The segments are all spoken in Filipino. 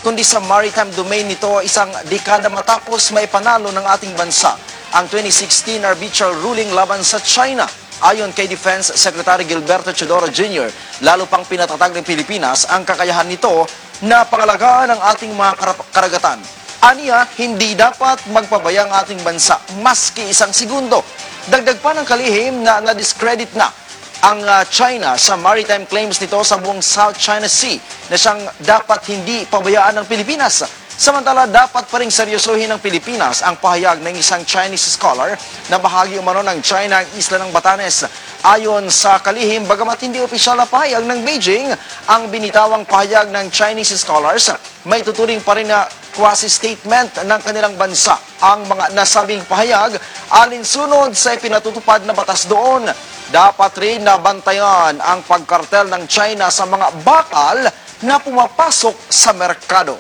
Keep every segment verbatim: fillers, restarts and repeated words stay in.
kundi sa maritime domain nito isang dekada matapos maipanalo ng ating bansa ang twenty sixteen arbitral ruling laban sa China. Ayon kay Defense Secretary Gilberto Chodoro Junior, lalo pang pinatatag ng Pilipinas ang kakayahan nito na pangalagaan ang ating mga karagatan. Aniya, hindi dapat magpabaya ang ating bansa maski isang segundo. Dagdag pa ng kalihim na na-discredit na ang uh, China sa maritime claims nito sa buong South China Sea na siyang dapat hindi pabayaan ng Pilipinas. Samantala, dapat pa rin seryosohin ng Pilipinas ang pahayag ng isang Chinese scholar na bahagi umano ng China ang isla ng Batanes. Ayon sa kalihim, bagamat hindi opisyal na pahayag ng Beijing, ang binitawang pahayag ng Chinese scholars, may tuturing pa rin na quasi-statement ng kanilang bansa. Ang mga nasabing pahayag, alinsunod sa ipinatutupad na batas doon, dapat rin na bantayan ang pagkartel ng China sa mga bakal na pumapasok sa merkado.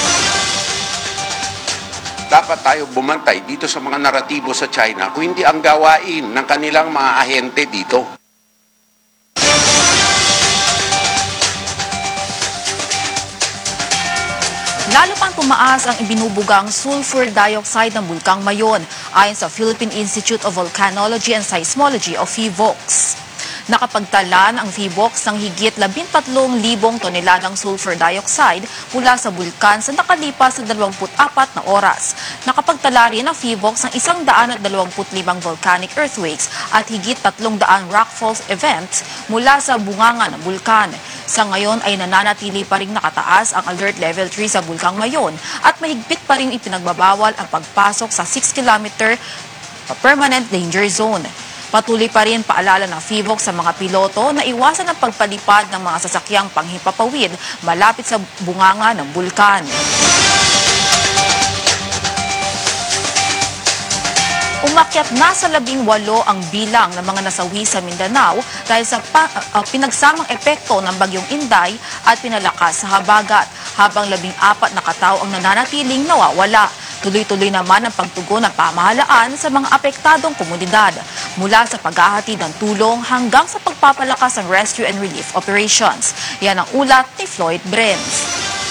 Dapat tayo bumantay dito sa mga naratibo sa China kung hindi ang gawain ng kanilang mga ahente dito. Lalo pang tumaas ang ibinubugang sulfur dioxide ng bulkang Mayon ayon sa Philippine Institute of Volcanology and Seismology o PHIVOLCS. Nakapagtala ang PHIVOLCS ng higit labing tatlong libong toneladang sulfur dioxide mula sa bulkan sa nakalipas na dalawampu't apat na oras. Nakapagtala rin ang PHIVOLCS ng isang daan at dalawamput limang volcanic earthquakes at higit tatlong daang rockfalls events mula sa bunganga ng bulkan. Sa ngayon ay nananatili pa rin nakataas ang alert level three sa bulkang Mayon at mahigpit pa rin ipinagbabawal ang pagpasok sa six kilometer permanent danger zone. Patuloy pa rin paalala ng PHIVOLCS sa mga piloto na iwasan ang pagpalipad ng mga sasakyang panghimpapawid malapit sa bunganga ng bulkan. Umakyat na sa labing walo ang bilang ng mga nasawi sa Mindanao dahil sa pa, uh, pinagsamang epekto ng bagyong Inday at pinalakas sa habagat, habang labing apat na katao ang nananatiling nawawala. Tuloy-tuloy naman ang pagtugon ng pamahalaan sa mga apektadong komunidad, mula sa paghahatid ng tulong hanggang sa pagpapalakas ng rescue and relief operations. Yan ang ulat ni Floyd Brens.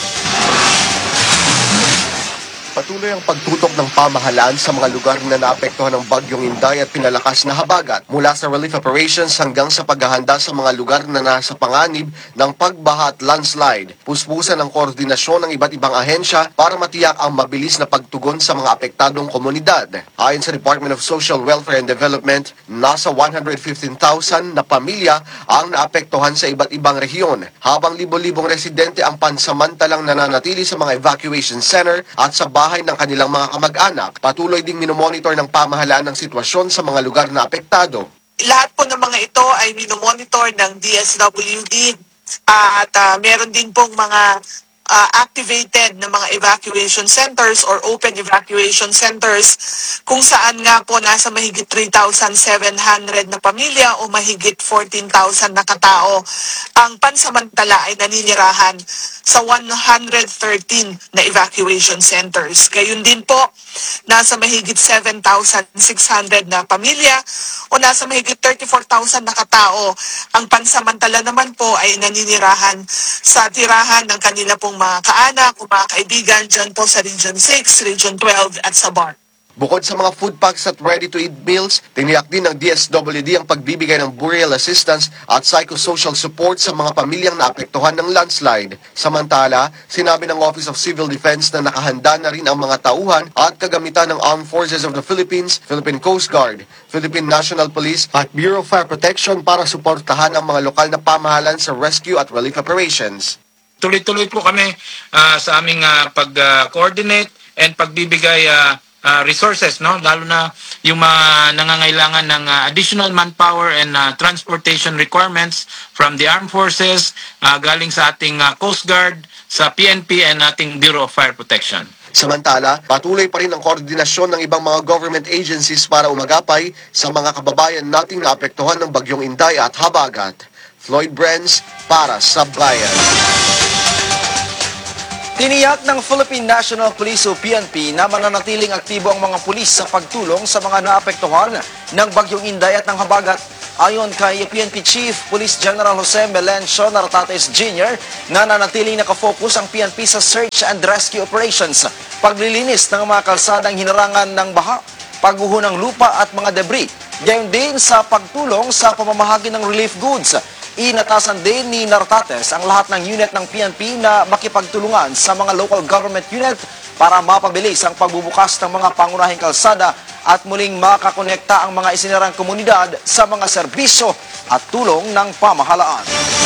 Patuloy ang pagtutok ng pamahalaan sa mga lugar na naapektuhan ng bagyong Inday at pinalakas na habagat, mula sa relief operations hanggang sa paghahanda sa mga lugar na nasa panganib ng pagbaha at landslide. Puspusan ang koordinasyon ng iba't ibang ahensya para matiyak ang mabilis na pagtugon sa mga apektadong komunidad. Ayon sa Department of Social Welfare and Development, nasa one hundred fifteen thousand na pamilya ang naapektuhan sa iba't ibang rehiyon, habang libo-libong residente ang pansamantalang nananatili sa mga evacuation center at sa bahay ng kanilang mga kamag-anak. Patuloy ding minomonitor ng pamahalaan ng sitwasyon sa mga lugar na apektado. Lahat po ng mga ito ay minomonitor ng D S W D uh, at uh, meron din pong mga uh, activated na mga evacuation centers or open evacuation centers kung saan nga po nasa mahigit three thousand seven hundred na pamilya o mahigit fourteen thousand na katao ang pansamantala ay naninirahan sa one hundred thirteen na evacuation centers. Gayun din po, nasa mahigit seven thousand six hundred na pamilya o nasa mahigit thirty-four thousand na katao ang pansamantala naman po ay naninirahan sa tirahan ng kanila pong mga kaanak o mga kaibigan dyan po sa Region six, Region twelve at sa Bar. Bukod sa mga food packs at ready-to-eat meals, tiniyak din ng D S W D ang pagbibigay ng burial assistance at psychosocial support sa mga pamilyang naapektuhan ng landslide. Samantala, sinabi ng Office of Civil Defense na nakahanda na rin ang mga tauhan at kagamitan ng Armed Forces of the Philippines, Philippine Coast Guard, Philippine National Police at Bureau of Fire Protection para suportahan ang mga lokal na pamahalan sa rescue at relief operations. Tuloy-tuloy po kami uh, sa aming uh, pag-coordinate uh, and pagbibigay uh, Uh, resources, no, lalo na yung mga nangangailangan ng uh, additional manpower and uh, transportation requirements from the armed forces, uh, galing sa ating uh, Coast Guard, sa P N P and ating Bureau of Fire Protection. Samantala, patuloy pa rin ang koordinasyon ng ibang mga government agencies para umagapay sa mga kababayan nating naapektuhan ng bagyong Inday at habagat. Floyd Brens para sa Bayan. Tiniyak ng Philippine National Police o P N P na mananatiling aktibo ang mga pulis sa pagtulong sa mga naapektuhan ng bagyong Inday at ng habagat. Ayon kay P N P Chief Police General Jose Melencio Nartates Junior, nananatiling nakafocus ang P N P sa search and rescue operations, paglilinis ng mga kalsadang hinarangan ng baha, pagguho ng lupa at mga debris. Gayon din sa pagtulong sa pamamahagi ng relief goods. Inatasan din ni Nartates ang lahat ng unit ng P N P na makipagtulungan sa mga local government unit para mapabilis ang pagbubukas ng mga pangunahing kalsada at muling makakonekta ang mga isinirang komunidad sa mga serbisyo at tulong ng pamahalaan.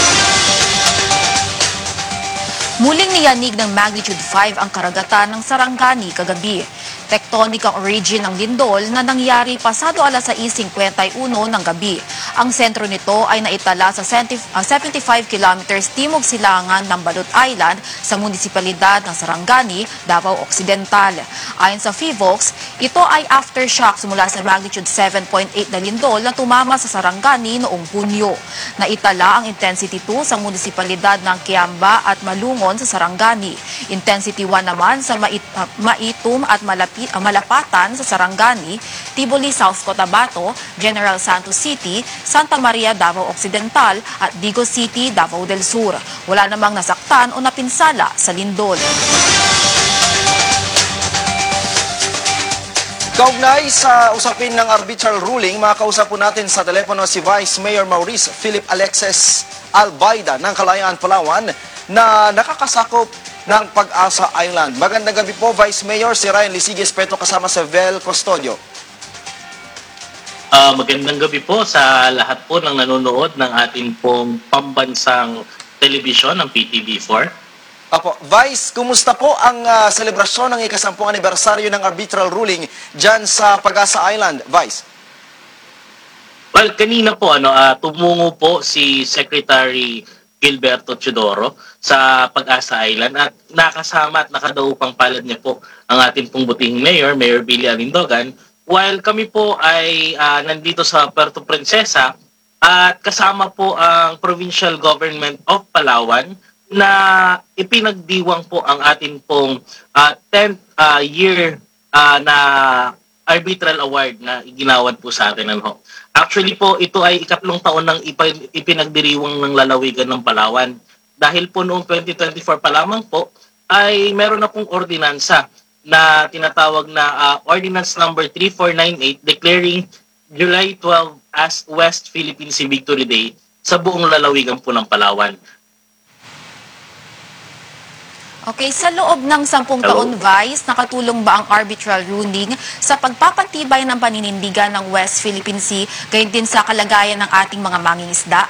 Muling niyanig ng magnitude five ang karagatan ng Sarangani kagabi. Tectonic ang origin ng lindol na nangyari pasado alas sais fifty-one ng gabi. Ang sentro nito ay naitala sa seventy-five kilometers timog silangan ng Balot Island sa munisipalidad ng Sarangani, Davao Occidental. Ayon sa FIVOX, ito ay aftershock mula sa magnitude seven point eight na lindol na tumama sa Sarangani noong Hunyo. Naitala ang intensity two sa munisipalidad ng Kiamba at Malungon sa Sarangani. Intensity one naman sa Mait uh, Maitum at Malapit Malapatan sa Sarangani, Tiboli, South Cotabato, General Santos City, Santa Maria, Davao Occidental at Digo City, Davao del Sur. Wala namang nasaktan o napinsala sa lindol. Kaugnay sa usapin ng arbitral ruling, makakausap po natin sa telepono si Vice Mayor Maurice Philip Alexis Albaida ng Kalayaan, Palawan na nakakasakop ng Pag-asa Island. Magandang gabi po, Vice Mayor. Si Ryan Lisiges Petro kasama sa Vel Custodio. Uh, magandang gabi po sa lahat po ng nanonood ng ating pong pambansang telebisyon, ng P T V four. Apo, Vice, kumusta po ang uh, selebrasyon ng ikasampung anibersaryo ng arbitral ruling dyan sa Pag-asa Island, Vice? Well, kanina po ano, uh, tumungo po si Secretary Gilberto Teodoro sa Pag-asa Island at nakasama at nakadaupang palad niya po ang ating pong butihing mayor, Mayor Billy Alindogan, while kami po ay uh, nandito sa Puerto Princesa at kasama po ang Provincial Government of Palawan na ipinagdiwang po ang ating pong uh, tenth uh, year uh, na arbitral award na iginawan po sa atin. Ano? Actually po, ito ay ikatlong taon ng ipinagdiriwang ng lalawigan ng Palawan. Dahil po noong twenty twenty-four pa lamang po, ay meron na pong ordinansa na tinatawag na uh, Ordinance number three four nine eight declaring July twelfth as West Philippine Sea Victory Day sa buong lalawigan po ng Palawan. Okay, sa loob ng sampung taon, Vice, nakatulong ba ang arbitral ruling sa pagpapatibay ng paninindigan ng West Philippine Sea, gayon din sa kalagayan ng ating mga mangingisda?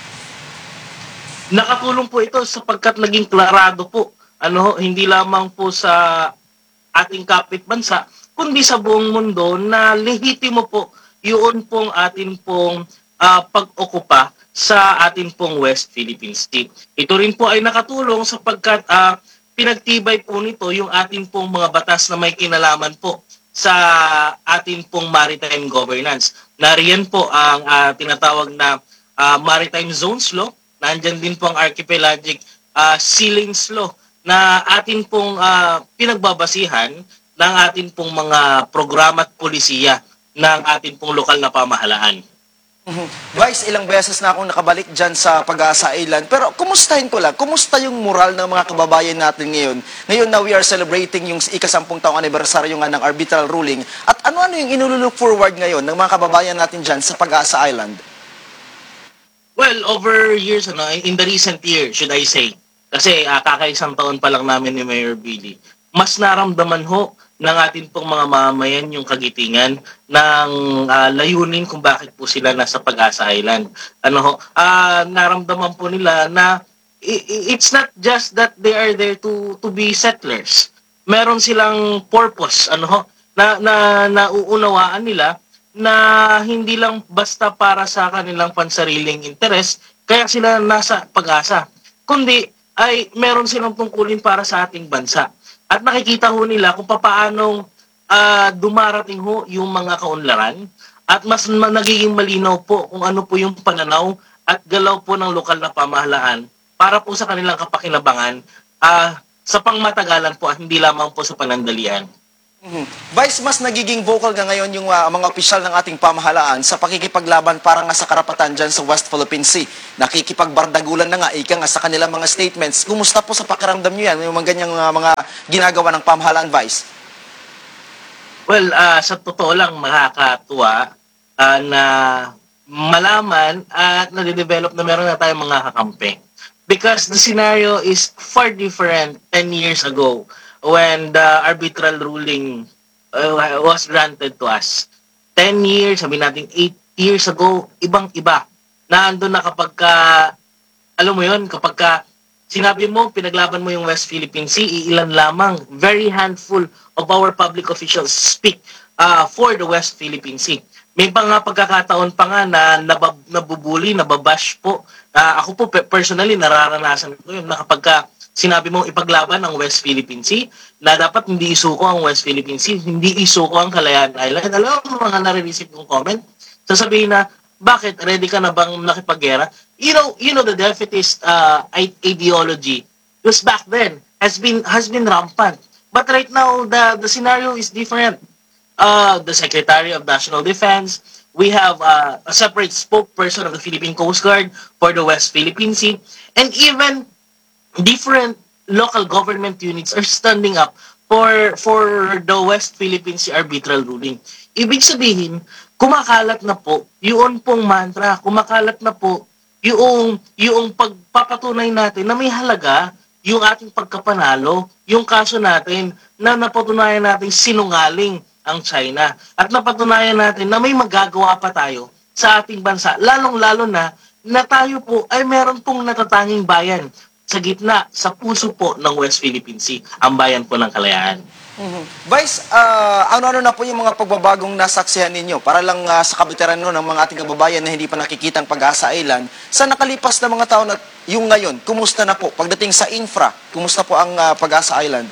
Nakatulong po ito sapagkat naging klarado po, ano, hindi lamang po sa ating kapitbansa, kundi sa buong mundo na lehitimo po yun pong ating pong uh, pag-okupa sa ating pong West Philippine Sea. Ito rin po ay nakatulong sapagkat uh, pinagtibay po nito yung ating pong mga batas na may kinalaman po sa ating pong maritime governance. Nariyan po ang uh, tinatawag na uh, Maritime Zones Law. Nandyan din po ang Archipelagic uh, Sea Lanes Law na ating pong uh, pinagbabasihan ng ating pong mga programa at polisiya ng ating pong lokal na pamahalaan. Mm-hmm. Vice, ilang beses na akong nakabalik dyan sa Pag-asa Island. Pero kumustahin ko lang, kumusta yung moral ng mga kababayan natin ngayon? Ngayon na we are celebrating yung ikasampung taong anibersaryo nga ng arbitral ruling. At ano-ano yung inululok forward ngayon ng mga kababayan natin dyan sa Pag-asa Island? Well, over years, ano, in the recent year, should I say, kasi uh, kakaisang taon pa lang namin ni Mayor Billy, mas naramdaman ho ng ating pong mga mamamayan yung kagitingan ng uh, layunin kung bakit po sila nasa Pag-asa Island. Ano ho, uh, naramdaman po nila na it's not just that they are there to to be settlers. Meron silang purpose, ano ho, na na nauunawaan nila na hindi lang basta para sa kanilang pansariling interes kaya sila nasa Pag-asa, kundi ay meron silang tungkulin para sa ating bansa. At nakikita ho nila kung paanong uh, dumarating ho yung mga kaunlaran at mas nagiging malinaw po kung ano po yung pananaw at galaw po ng lokal na pamahalaan para po sa kanilang kapakinabangan uh, sa pangmatagalan po at hindi lamang po sa panandalian. Vice, mas nagiging vocal nga ngayon yung ah, mga opisyal ng ating pamahalaan sa pakikipaglaban para nga sa karapatan dyan sa West Philippine Sea. Nakikipagbardagulan na nga, ika nga sa kanilang mga statements. Kumusta po sa pakiramdam nyo yan, yung mga ganyang ah, mga ginagawa ng pamahalaan, Vice? Well, ah, sa totoo lang makakatuwa ah, na malaman at nade-develop na meron na tayong mga kakampi. Because the scenario is far different ten years ago when the arbitral ruling uh, was granted to us. ten years, sabi natin eight years ago, ibang-iba. Naandun na kapag ka, alam mo yun, kapag ka sinabi mo, pinaglaban mo yung West Philippine Sea, ilan lamang, very handful of our public officials speak uh, for the West Philippine Sea. May mga pagkakataon pa nga na nabab, nabubuli, nababash po. Uh, ako po personally nararanasan ko yun na kapag ka sinabi mong ipaglaban ang West Philippine Sea, na dapat hindi isuko ang West Philippine Sea, hindi isuko ang Kalayaan Island. Alam mo mga nare-receive kong comment, sasabihin na, bakit? Ready ka na bang nakipaggera? You know, you know the defeatist uh, ideology was back then has been has been rampant. But right now the the scenario is different. Uh, the Secretary of National Defense, we have uh, a separate spokesperson of the Philippine Coast Guard for the West Philippine Sea, and even different local government units are standing up for for the West Philippine Sea arbitral ruling. Ibig sabihin, kumakalat na po yun pong mantra, kumakalat na po yung yung pagpapatunay natin na may halaga yung ating pagkapanalo, yung kaso natin na napatunayan natin sinungaling ang China at napatunayan natin na may magagawa pa tayo sa ating bansa, lalong-lalo na na tayo po ay meron pong natatanging bayan sa gitna, sa puso po ng West Philippine Sea, ang bayan po ng Kalayaan. Vice, ah, ano-ano na po yung mga pagbabagong nasaksihan ninyo para lang ah, sa kabutiran no, ng mga ating kababayan na hindi pa nakikita ang Pag-asa Island sa nakalipas na mga taon at yung ngayon, kumusta na po? Pagdating sa infra, kumusta po ang ah, Pag-asa Island?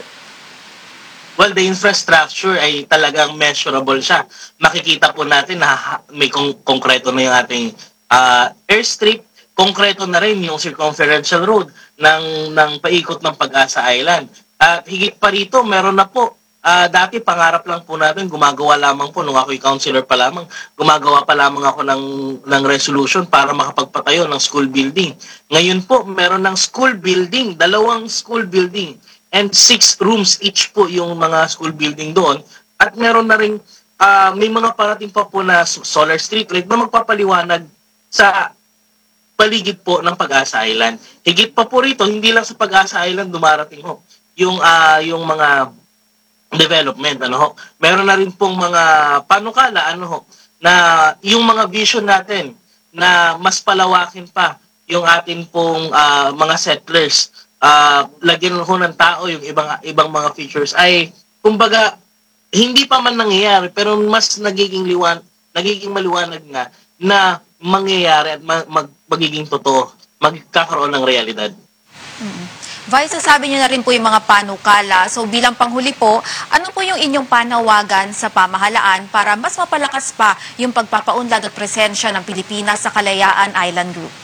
Well, the infrastructure ay talagang measurable siya. Makikita po natin na may kong konkreto na yung ating uh, airstrip, konkreto na rin yung circumferential road ng, ng paikot ng Pag-asa Island. At higit pa rito, meron na po. Uh, dati, pangarap lang po natin, gumagawa lamang po, nung ako'y counselor pa lamang, gumagawa pa lamang ako ng, ng resolution para makapagpatayo ng school building. Ngayon po, meron ng school building, dalawang school building, and six rooms each po yung mga school building doon. At meron na rin, uh, may mga parating pa po na solar street light na magpapaliwanag sa paligid po ng Pag-asa Island. Higit pa po rito, hindi lang sa Pag-asa Island dumarating ho yung, uh, yung mga development. Ano ho. Meron na rin pong mga panukala ano ho, na yung mga vision natin na mas palawakin pa yung atin pong uh, mga settlers. Uh, lagyan ho ng tao yung ibang ibang mga features ay kumbaga hindi pa man nangyayari pero mas nagiging liwan nagiging maliwanag nga na mangyayari at mag, mag, magiging totoo, magkakaroon ng realidad. Mm-hmm. Vice, sabi niyo na rin po yung mga panukala. So bilang panghuli po, ano po yung inyong panawagan sa pamahalaan para mas mapalakas pa yung pagpapaunlad at presensya ng Pilipinas sa Kalayaan Island Group?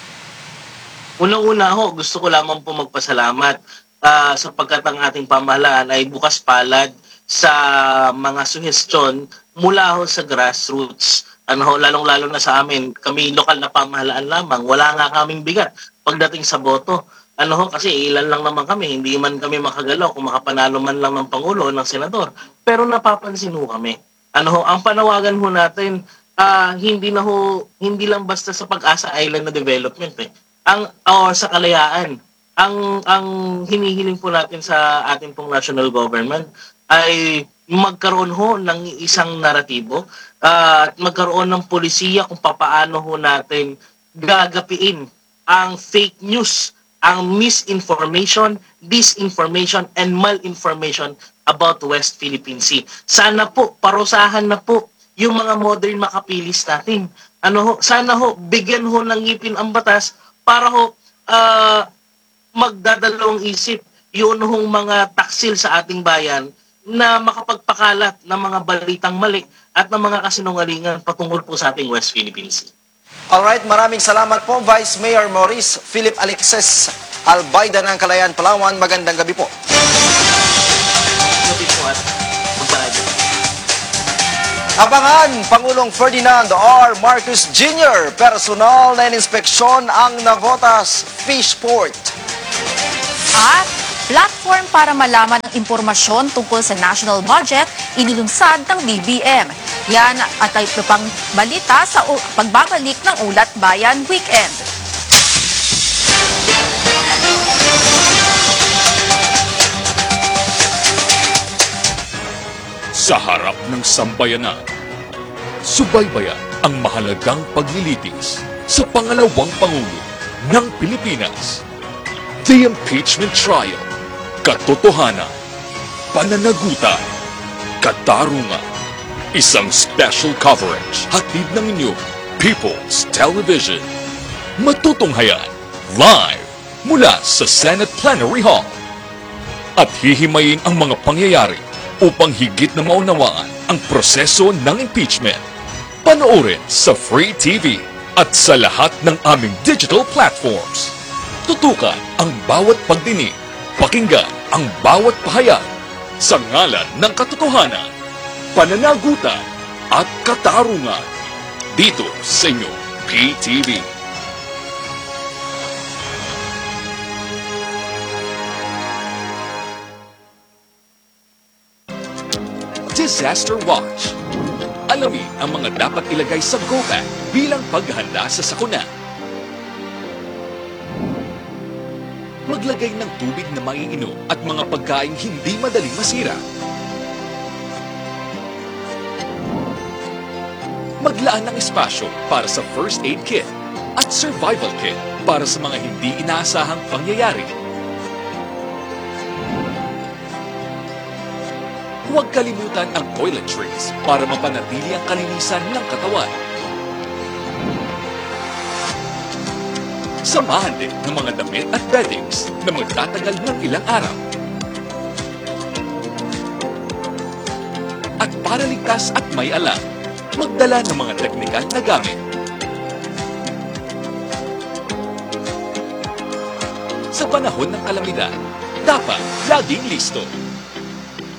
Unang-una ho, gusto ko lamang po magpasalamat uh, sapagkat ang ating pamahalaan ay bukas palad sa mga suhestyon mula ho sa grassroots. Ano ho, lalong-lalo na sa amin, kami lokal na pamahalaan lamang, wala nga kaming bigat pagdating sa boto. Ano ho, kasi ilan lang naman kami, hindi man kami makagalaw kung makapanalo man lang ng Pangulo o ng Senador. Pero napapansin ho kami. Ano ho, ang panawagan ho natin, uh, hindi na ho, hindi lang basta sa Pag-asa Island na development eh. Ang or sa Kalayaan, ang ang hinihiling po natin sa ating pong national government ay magkaroon ho ng isang naratibo at uh, magkaroon ng polisiya kung papaano ho natin gagapiin ang fake news, ang misinformation, disinformation, and malinformation about West Philippine Sea. Sana po, parusahan na po yung mga modern makapilis natin. Ano ho, sana ho, bigyan ho ng ngipin ang batas para ho uh, magdadalawang isip yun hong mga taksil sa ating bayan na makapagpakalat ng mga balitang mali at ng mga kasinungalingan patungkol po sa ating West Philippine Sea. Alright, maraming salamat po Vice Mayor Maurice Philip Alexis Albayda ng Kalayaan, Palawan. Magandang gabi po. Gabi po at magdaan. Abangan, Pangulong Ferdinand R. Marcos Junior Personal na inspeksyon ang Navotas Fish Port. At platform para malaman ang impormasyon tungkol sa national budget inilunsad ng B B M. Yan at ay ito pang balita sa u- pagbabalik ng Ulat Bayan Weekend. Sa harap ng sambayanan, subaybayan ang mahalagang paglilitis sa pangalawang Pangulo ng Pilipinas. The Impeachment Trial, Katotohanan, Pananagutan, Katarungan. Isang special coverage hatid ng inyong People's Television. Matutunghayan live mula sa Senate Plenary Hall. At hihimayin ang mga pangyayari upang higit na maunawaan ang proseso ng impeachment. Panoorin sa Free T V at sa lahat ng aming digital platforms. Tutukan ang bawat pagdinig, pakinggan ang bawat pahayag sa ngalan ng katotohanan, pananagutan at katarungan dito sa inyong P T V. Disaster Watch. Alamin ang mga dapat ilagay sa go bag bilang paghahanda sa sakuna. Maglagay ng tubig na maiinom at mga pagkain hindi madaling masira. Maglaan ng espasyo para sa first aid kit at survival kit para sa mga hindi inaasahang pangyayari. Huwag kalimutan ang toiletries para mapanatili ang kalinisan ng katawan. Samahan din ng mga damit at beddings na magtatagal ng ilang araw. At para ligtas at may alam, magdala ng mga teknikal na gamit. Sa panahon ng kalamidad, dapat laging listo.